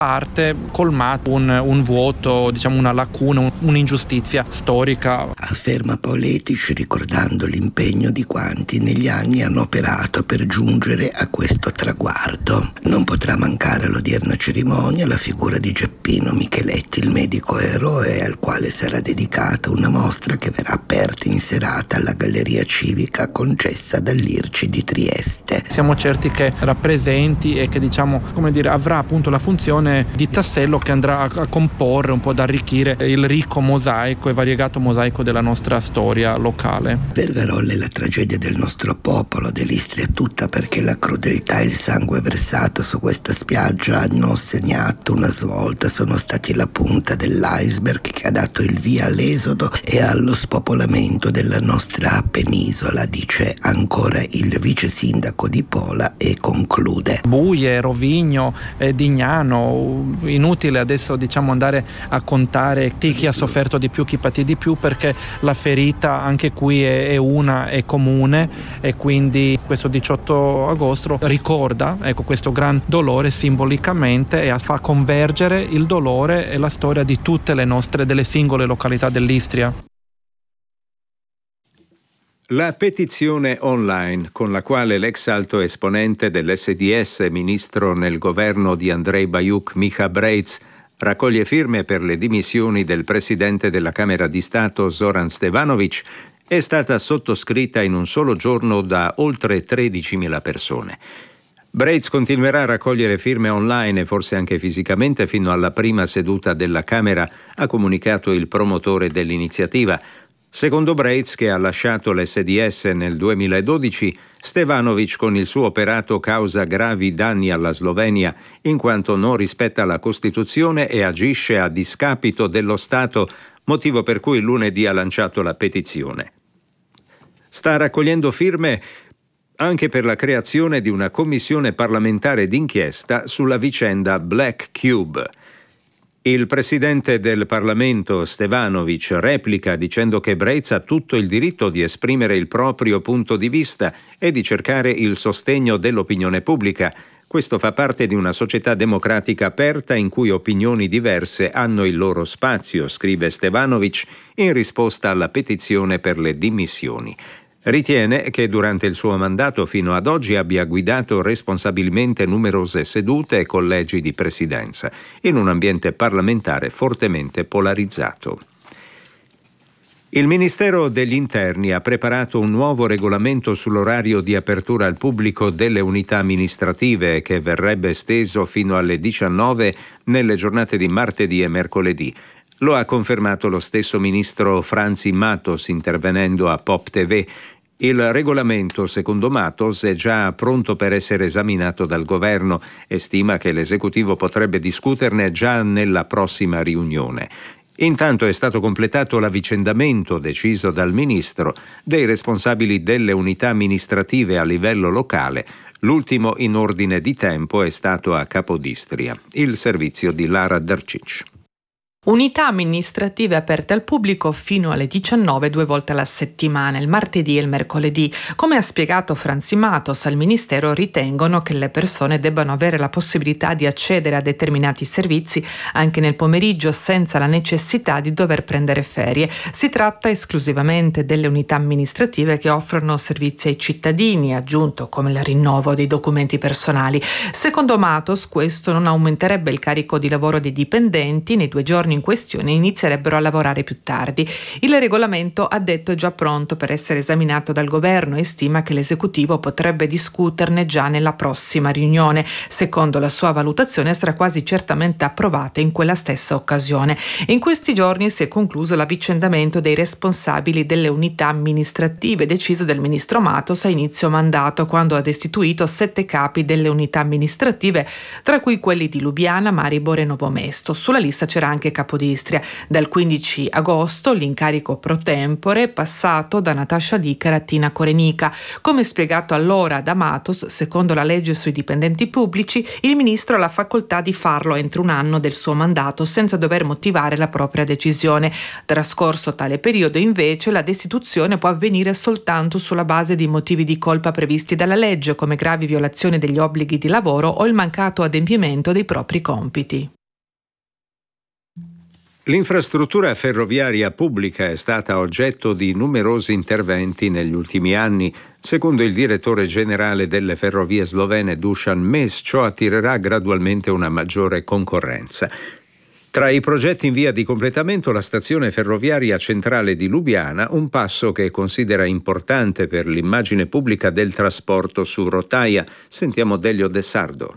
parte colmato un vuoto, diciamo una lacuna, un'ingiustizia storica. Afferma Paoletici ricordando l'impegno di quanti negli anni hanno operato per giungere a questo traguardo. Non potrà mancare all'odierna cerimonia la figura di Geppino Micheletti, il medico eroe al quale sarà dedicata una mostra che verrà aperta in serata alla Galleria Civica concessa dall'IRCI di Trieste. Siamo certi che rappresenti e che avrà appunto la funzione di tassello che andrà a comporre, un po' ad arricchire il ricco mosaico e variegato mosaico della nostra storia locale. Vergarolle è la tragedia del nostro popolo, dell'Istria tutta, perché la crudeltà e il sangue versato su questa spiaggia hanno segnato una svolta, sono stati la punta dell'iceberg che ha dato il via all'esodo e allo spopolamento della nostra penisola, dice ancora il vice sindaco di Pola e conclude. Buie, Rovigno, Dignano, inutile adesso andare a contare chi ha sofferto di più, chi patì di più, perché la ferita anche qui è una, è comune, e quindi questo 18 agosto ricorda questo gran dolore simbolicamente e fa convergere il dolore e la storia di tutte le nostre, delle singole località dell'Istria. La petizione online con la quale l'ex alto esponente dell'SDS, ministro nel governo di Andrej Bajuk, Micha Breitz, raccoglie firme per le dimissioni del presidente della Camera di Stato Zoran Stevanovic è stata sottoscritta in un solo giorno da oltre 13.000 persone. Breitz continuerà a raccogliere firme online e forse anche fisicamente fino alla prima seduta della Camera, ha comunicato il promotore dell'iniziativa. Secondo Breitz, che ha lasciato l'SDS nel 2012, Stevanovic con il suo operato causa gravi danni alla Slovenia in quanto non rispetta la Costituzione e agisce a discapito dello Stato, motivo per cui lunedì ha lanciato la petizione. Sta raccogliendo firme anche per la creazione di una commissione parlamentare d'inchiesta sulla vicenda Black Cube. Il presidente del Parlamento, Stevanovic, replica dicendo che Breitz ha tutto il diritto di esprimere il proprio punto di vista e di cercare il sostegno dell'opinione pubblica. Questo fa parte di una società democratica aperta in cui opinioni diverse hanno il loro spazio, scrive Stevanovic in risposta alla petizione per le dimissioni. Ritiene che durante il suo mandato fino ad oggi abbia guidato responsabilmente numerose sedute e collegi di presidenza, in un ambiente parlamentare fortemente polarizzato. Il Ministero degli Interni ha preparato un nuovo regolamento sull'orario di apertura al pubblico delle unità amministrative che verrebbe esteso fino alle 19 nelle giornate di martedì e mercoledì. Lo ha confermato lo stesso ministro Franzi Matos intervenendo a Pop TV. Il regolamento, secondo Matos, è già pronto per essere esaminato dal governo e stima che l'esecutivo potrebbe discuterne già nella prossima riunione. Intanto è stato completato l'avvicendamento deciso dal ministro dei responsabili delle unità amministrative a livello locale. L'ultimo in ordine di tempo è stato a Capodistria, il servizio di Lara Darcic. Unità amministrative aperte al pubblico fino alle 19 2 volte alla settimana, il martedì e il mercoledì. Come ha spiegato Franzi Matos, al Ministero ritengono che le persone debbano avere la possibilità di accedere a determinati servizi anche nel pomeriggio senza la necessità di dover prendere ferie. Si tratta esclusivamente delle unità amministrative che offrono servizi ai cittadini, aggiunto come il rinnovo dei documenti personali. Secondo Matos, questo non aumenterebbe il carico di lavoro dei dipendenti. Nei 2 giorni in questione inizierebbero a lavorare più tardi. Il regolamento, ha detto, è già pronto per essere esaminato dal governo e stima che l'esecutivo potrebbe discuterne già nella prossima riunione. Secondo la sua valutazione sarà quasi certamente approvata in quella stessa occasione. In questi giorni si è concluso l'avvicendamento dei responsabili delle unità amministrative deciso dal ministro Matos a inizio mandato, quando ha destituito 7 capi delle unità amministrative, tra cui quelli di Lubiana, Maribor e Novo Mesto. Sulla lista c'era anche Capodistria. Dal 15 agosto l'incarico pro tempore è passato da Natascia Licher a Tina Korenika. Come spiegato allora da Matos, secondo la legge sui dipendenti pubblici, il ministro ha la facoltà di farlo entro un anno del suo mandato senza dover motivare la propria decisione. Trascorso tale periodo, invece, la destituzione può avvenire soltanto sulla base di motivi di colpa previsti dalla legge, come gravi violazioni degli obblighi di lavoro o il mancato adempimento dei propri compiti. L'infrastruttura ferroviaria pubblica è stata oggetto di numerosi interventi negli ultimi anni. Secondo il direttore generale delle ferrovie slovene Dušan Mes, ciò attirerà gradualmente una maggiore concorrenza. Tra i progetti in via di completamento la stazione ferroviaria centrale di Lubiana, un passo che considera importante per l'immagine pubblica del trasporto su rotaia. Sentiamo Delio De Sardo.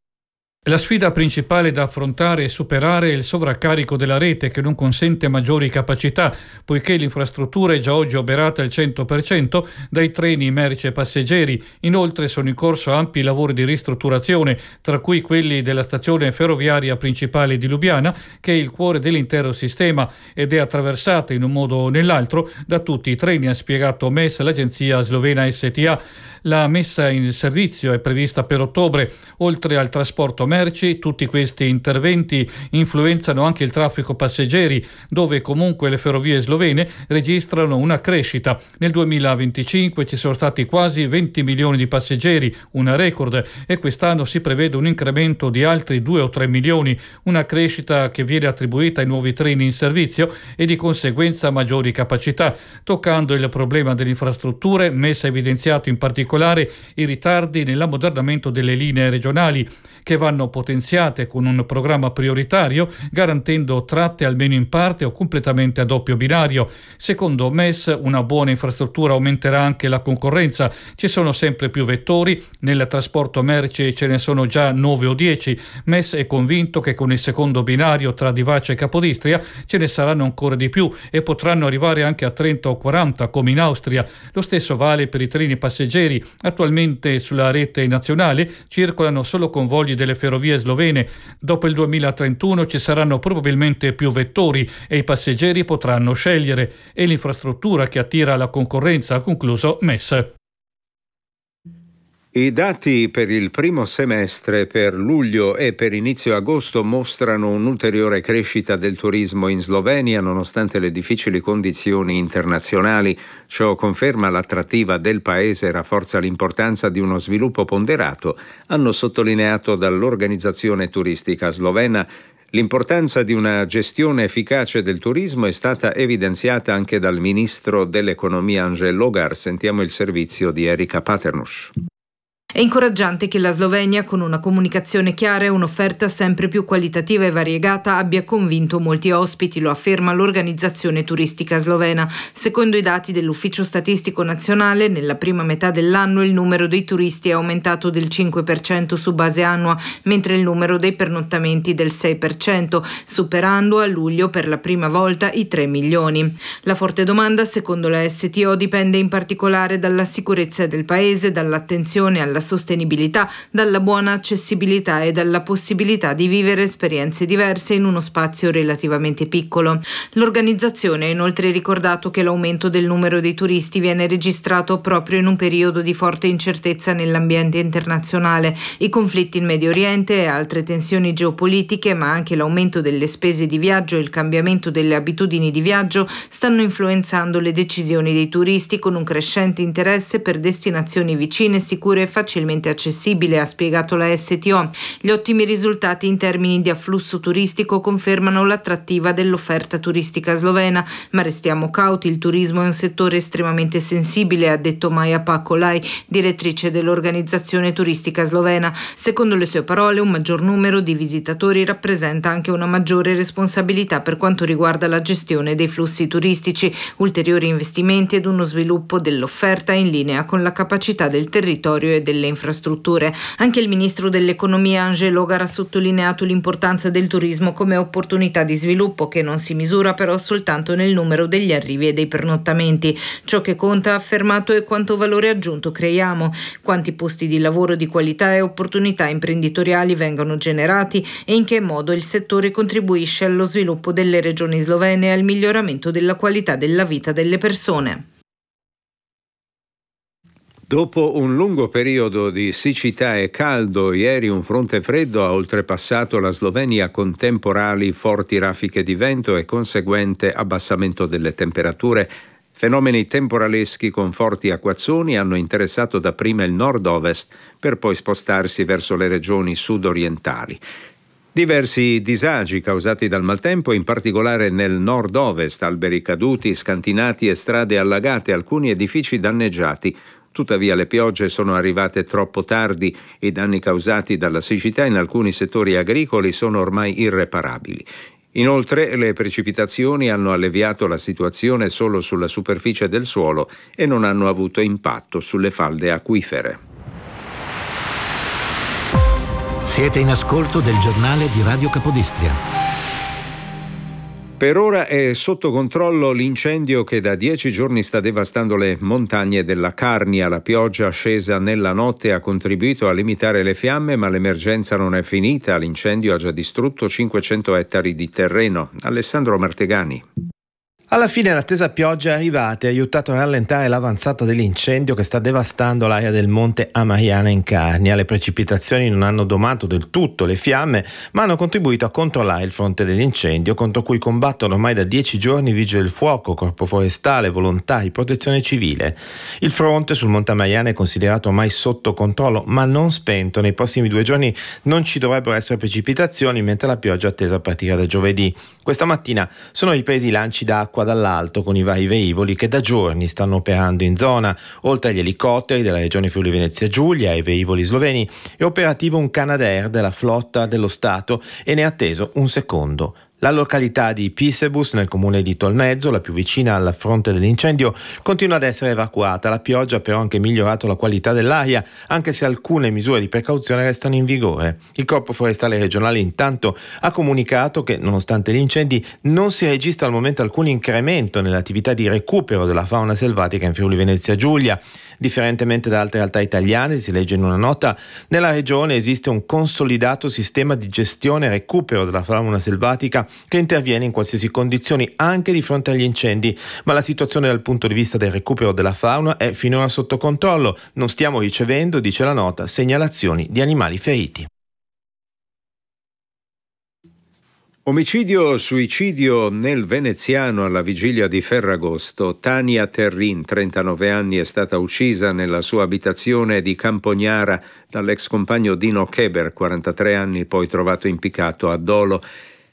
La sfida principale da affrontare è superare il sovraccarico della rete che non consente maggiori capacità, poiché l'infrastruttura è già oggi oberata al 100% dai treni merci e passeggeri. Inoltre sono in corso ampi lavori di ristrutturazione, tra cui quelli della stazione ferroviaria principale di Lubiana, che è il cuore dell'intero sistema ed è attraversata in un modo o nell'altro da tutti i treni, ha spiegato MES l'agenzia slovena STA. La messa in servizio è prevista per ottobre. Oltre al trasporto merci, tutti questi interventi influenzano anche il traffico passeggeri, dove comunque le ferrovie slovene registrano una crescita. Nel 2025 ci sono stati quasi 20 milioni di passeggeri, una record, e quest'anno si prevede un incremento di altri 2 o 3 milioni, una crescita che viene attribuita ai nuovi treni in servizio e di conseguenza maggiori capacità. Toccando il problema delle infrastrutture, MES ha evidenziato in particolare i ritardi nell'ammodernamento delle linee regionali, che vanno potenziate con un programma prioritario, garantendo tratte almeno in parte o completamente a doppio binario. Secondo MES, una buona infrastruttura aumenterà anche la concorrenza. Ci sono sempre più vettori, nel trasporto merci ce ne sono già 9 o 10. MES è convinto che con il secondo binario tra Divača e Capodistria ce ne saranno ancora di più e potranno arrivare anche a 30 o 40 come in Austria. Lo stesso vale per i treni passeggeri. Attualmente sulla rete nazionale circolano solo convogli delle ferrovie slovene. Dopo il 2031 ci saranno probabilmente più vettori e i passeggeri potranno scegliere. È l'infrastruttura che attira la concorrenza, ha concluso MES. I dati per il primo semestre, per luglio e per inizio agosto, mostrano un'ulteriore crescita del turismo in Slovenia nonostante le difficili condizioni internazionali. Ciò conferma l'attrattiva del paese e rafforza l'importanza di uno sviluppo ponderato, hanno sottolineato dall'Organizzazione Turistica Slovena. L'importanza di una gestione efficace del turismo è stata evidenziata anche dal ministro dell'economia Anže Logar. Sentiamo il servizio di Erika Paternus. È incoraggiante che la Slovenia, con una comunicazione chiara e un'offerta sempre più qualitativa e variegata, abbia convinto molti ospiti, lo afferma l'Organizzazione Turistica Slovena. Secondo i dati dell'Ufficio Statistico Nazionale, nella prima metà dell'anno il numero dei turisti è aumentato del 5% su base annua, mentre il numero dei pernottamenti del 6%, superando a luglio per la prima volta i 3 milioni. La forte domanda, secondo la STO, dipende in particolare dalla sicurezza del paese, dall'attenzione alla sostenibilità, dalla buona accessibilità e dalla possibilità di vivere esperienze diverse in uno spazio relativamente piccolo. L'organizzazione ha inoltre ricordato che l'aumento del numero dei turisti viene registrato proprio in un periodo di forte incertezza nell'ambiente internazionale. I conflitti in Medio Oriente e altre tensioni geopolitiche, ma anche l'aumento delle spese di viaggio e il cambiamento delle abitudini di viaggio stanno influenzando le decisioni dei turisti, con un crescente interesse per destinazioni vicine, sicure e facilmente accessibile, ha spiegato la STO. Gli ottimi risultati in termini di afflusso turistico confermano l'attrattiva dell'offerta turistica slovena, ma restiamo cauti, il turismo è un settore estremamente sensibile, ha detto Maja Pakolaj, direttrice dell'Organizzazione Turistica Slovena. Secondo le sue parole, un maggior numero di visitatori rappresenta anche una maggiore responsabilità per quanto riguarda la gestione dei flussi turistici, ulteriori investimenti ed uno sviluppo dell'offerta in linea con la capacità del territorio e delle delle infrastrutture. Anche il ministro dell'economia Angelo Gara ha sottolineato l'importanza del turismo come opportunità di sviluppo, che non si misura però soltanto nel numero degli arrivi e dei pernottamenti. Ciò che conta, ha affermato, è quanto valore aggiunto creiamo, quanti posti di lavoro di qualità e opportunità imprenditoriali vengono generati e in che modo il settore contribuisce allo sviluppo delle regioni slovene e al miglioramento della qualità della vita delle persone. Dopo un lungo periodo di siccità e caldo, ieri un fronte freddo ha oltrepassato la Slovenia con temporali, forti raffiche di vento e conseguente abbassamento delle temperature. Fenomeni temporaleschi con forti acquazzoni hanno interessato dapprima il nord-ovest per poi spostarsi verso le regioni sud-orientali. Diversi disagi causati dal maltempo, in particolare nel nord-ovest, alberi caduti, scantinati e strade allagate, alcuni edifici danneggiati. Tuttavia le piogge sono arrivate troppo tardi e i danni causati dalla siccità in alcuni settori agricoli sono ormai irreparabili. Inoltre le precipitazioni hanno alleviato la situazione solo sulla superficie del suolo e non hanno avuto impatto sulle falde acquifere. Siete in ascolto del giornale di Radio Capodistria. Per ora è sotto controllo l'incendio che da 10 giorni sta devastando le montagne della Carnia. La pioggia scesa nella notte ha contribuito a limitare le fiamme, ma l'emergenza non è finita. L'incendio ha già distrutto 500 ettari di terreno. Alessandro Martegani. Alla fine l'attesa pioggia è arrivata e ha aiutato a rallentare l'avanzata dell'incendio che sta devastando l'area del monte Amariana in Carnia. Le precipitazioni non hanno domato del tutto le fiamme, ma hanno contribuito a controllare il fronte dell'incendio, contro cui combattono ormai da 10 giorni vigili del fuoco, corpo forestale, volontari, protezione civile. Il fronte sul monte Amariana è considerato ormai sotto controllo, ma non spento. Nei prossimi 2 giorni non ci dovrebbero essere precipitazioni, mentre la pioggia è attesa a partire da giovedì. Questa mattina sono ripresi i lanci d'acqua dall'alto con i vari velivoli che da giorni stanno operando in zona. Oltre agli elicotteri della regione Friuli Venezia Giulia e ai velivoli sloveni, è operativo un Canadair della flotta dello Stato e ne è atteso un secondo. La località di Pisebus, nel comune di Tolmezzo, la più vicina al fronte dell'incendio, continua ad essere evacuata. La pioggia ha però anche migliorato la qualità dell'aria, anche se alcune misure di precauzione restano in vigore. Il Corpo Forestale Regionale intanto ha comunicato che, nonostante gli incendi, non si registra al momento alcun incremento nell'attività di recupero della fauna selvatica in Friuli Venezia Giulia. Differentemente da altre realtà italiane, si legge in una nota, nella regione esiste un consolidato sistema di gestione e recupero della fauna selvatica che interviene in qualsiasi condizioni, anche di fronte agli incendi, ma la situazione dal punto di vista del recupero della fauna è finora sotto controllo. Non stiamo ricevendo, dice la nota, segnalazioni di animali feriti. Omicidio-suicidio nel veneziano alla vigilia di Ferragosto. Tania Terrin, 39 anni, è stata uccisa nella sua abitazione di Campognara dall'ex compagno Dino Keber, 43 anni, poi trovato impiccato a Dolo.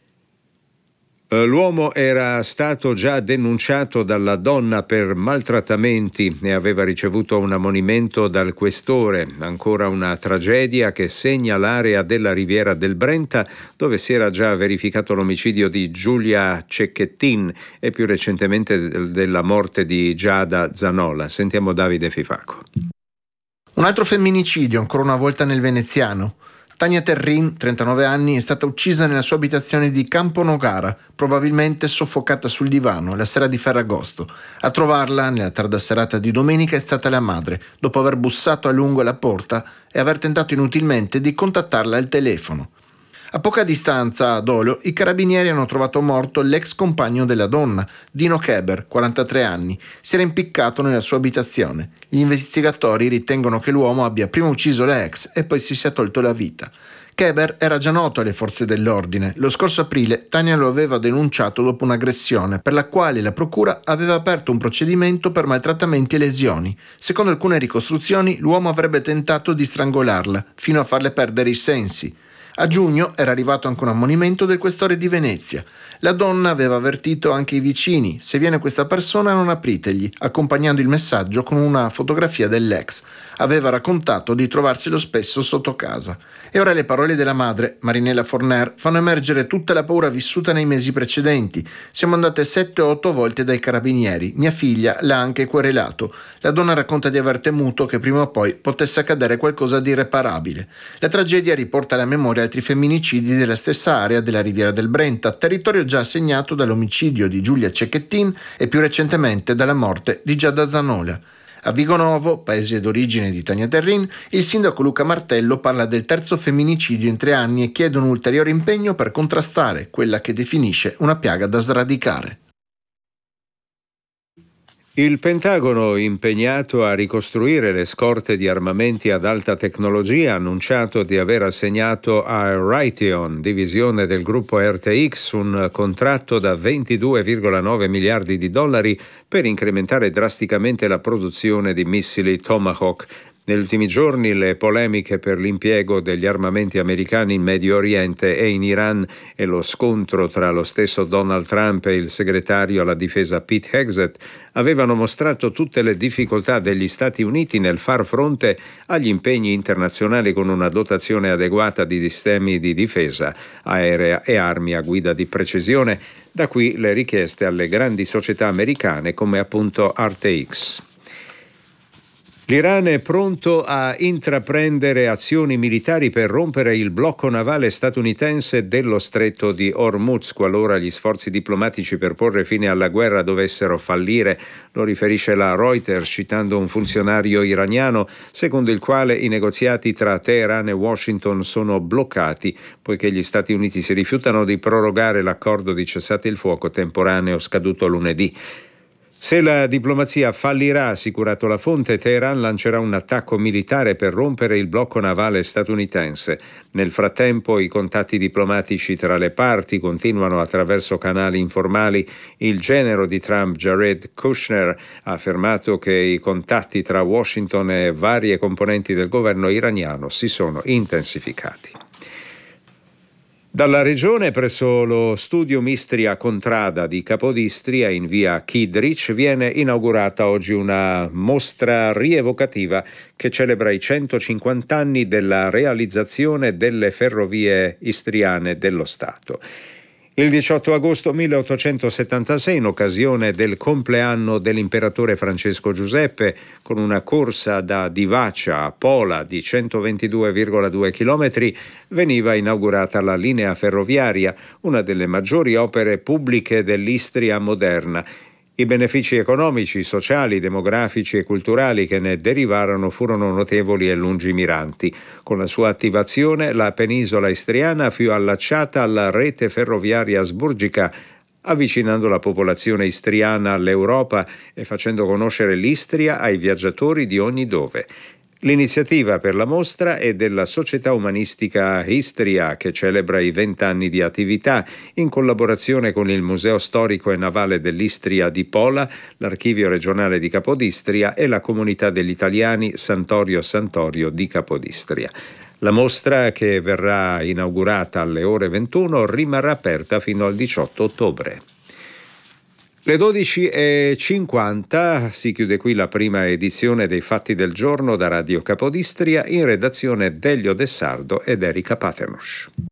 L'uomo era stato già denunciato dalla donna per maltrattamenti e aveva ricevuto un ammonimento dal questore. Ancora una tragedia che segna l'area della Riviera del Brenta, dove si era già verificato l'omicidio di Giulia Cecchettin e più recentemente della morte di Giada Zanola. Sentiamo Davide Fifaco. Un altro femminicidio, ancora una volta nel veneziano. Tania Terrin, 39 anni, è stata uccisa nella sua abitazione di Camponogara, probabilmente soffocata sul divano la sera di Ferragosto. A trovarla, nella tarda serata di domenica, è stata la madre, dopo aver bussato a lungo alla porta e aver tentato inutilmente di contattarla al telefono. A poca distanza, a Dolo, i carabinieri hanno trovato morto l'ex compagno della donna, Dino Keber, 43 anni. Si era impiccato nella sua abitazione. Gli investigatori ritengono che l'uomo abbia prima ucciso l'ex e poi si sia tolto la vita. Keber era già noto alle forze dell'ordine. Lo scorso aprile Tania lo aveva denunciato dopo un'aggressione, per la quale la procura aveva aperto un procedimento per maltrattamenti e lesioni. Secondo alcune ricostruzioni, l'uomo avrebbe tentato di strangolarla, fino a farle perdere i sensi. A giugno era arrivato anche un ammonimento del questore di Venezia. La donna aveva avvertito anche i vicini: se viene questa persona non apritegli, accompagnando il messaggio con una fotografia dell'ex. Aveva raccontato di trovarselo spesso sotto casa. E ora le parole della madre, Marinella Forner, fanno emergere tutta la paura vissuta nei mesi precedenti. Siamo andate 7 o 8 volte dai carabinieri. Mia figlia l'ha anche querelato. La donna racconta di aver temuto che prima o poi potesse accadere qualcosa di irreparabile. La tragedia riporta alla memoria altri femminicidi della stessa area della Riviera del Brenta, territorio già segnato dall'omicidio di Giulia Cecchettin e più recentemente dalla morte di Giada Zanola. A Vigonovo, paese d'origine di Tania Terrin, il sindaco Luca Martello parla del terzo femminicidio in 3 anni e chiede un ulteriore impegno per contrastare quella che definisce una piaga da sradicare. Il Pentagono, impegnato a ricostruire le scorte di armamenti ad alta tecnologia, ha annunciato di aver assegnato a Raytheon, divisione del gruppo RTX, un contratto da 22,9 miliardi di dollari per incrementare drasticamente la produzione di missili Tomahawk. Negli ultimi giorni le polemiche per l'impiego degli armamenti americani in Medio Oriente e in Iran e lo scontro tra lo stesso Donald Trump e il segretario alla difesa Pete Hegseth avevano mostrato tutte le difficoltà degli Stati Uniti nel far fronte agli impegni internazionali con una dotazione adeguata di sistemi di difesa aerea e armi a guida di precisione. Da qui le richieste alle grandi società americane come appunto RTX. L'Iran è pronto a intraprendere azioni militari per rompere il blocco navale statunitense dello stretto di Hormuz qualora gli sforzi diplomatici per porre fine alla guerra dovessero fallire. Lo riferisce la Reuters citando un funzionario iraniano secondo il quale i negoziati tra Teheran e Washington sono bloccati poiché gli Stati Uniti si rifiutano di prorogare l'accordo di cessate il fuoco temporaneo scaduto lunedì. Se la diplomazia fallirà, ha assicurato la fonte, Teheran lancerà un attacco militare per rompere il blocco navale statunitense. Nel frattempo i contatti diplomatici tra le parti continuano attraverso canali informali. Il genero di Trump, Jared Kushner, ha affermato che i contatti tra Washington e varie componenti del governo iraniano si sono intensificati. Dalla regione, presso lo studio Mistria Contrada di Capodistria in via Kidrich, viene inaugurata oggi una mostra rievocativa che celebra i 150 anni della realizzazione delle ferrovie istriane dello Stato. Il 18 agosto 1876, in occasione del compleanno dell'imperatore Francesco Giuseppe, con una corsa da Divacia a Pola di 122,2 km, veniva inaugurata la linea ferroviaria, una delle maggiori opere pubbliche dell'Istria moderna. I benefici economici, sociali, demografici e culturali che ne derivarono furono notevoli e lungimiranti. Con la sua attivazione, la penisola istriana fu allacciata alla rete ferroviaria asburgica, avvicinando la popolazione istriana all'Europa e facendo conoscere l'Istria ai viaggiatori di ogni dove. L'iniziativa per la mostra è della Società Umanistica Istria, che celebra i 20 anni di attività in collaborazione con il Museo Storico e Navale dell'Istria di Pola, l'Archivio regionale di Capodistria e la Comunità degli Italiani Santorio Santorio di Capodistria. La mostra, che verrà inaugurata alle ore 21, rimarrà aperta fino al 18 ottobre. Le 12:50 si chiude qui la prima edizione dei Fatti del Giorno da Radio Capodistria, in redazione Delio De Sardo ed Erika Paternosh.